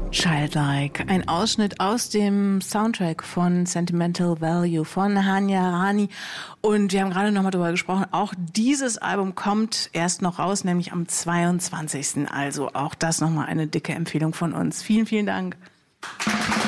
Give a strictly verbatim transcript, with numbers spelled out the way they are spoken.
Childlike, ein Ausschnitt aus dem Soundtrack von Sentimental Value von Hanya Rani. Und wir haben gerade nochmal darüber gesprochen, auch dieses Album kommt erst noch raus, nämlich am zweiundzwanzigsten Also auch das nochmal eine dicke Empfehlung von uns. Vielen, vielen Dank.